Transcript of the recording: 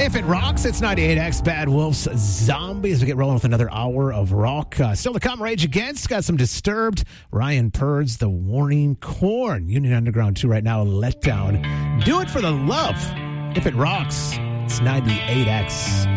If it rocks, it's 98X Bad Wolves Zombies. We get rolling with another hour of rock. Still to come, Rage Against. Got some Disturbed. Ryan Purds, The Warning Corn. Union Underground 2 right now, Let Down. Do it for the love. If it rocks, it's 98X.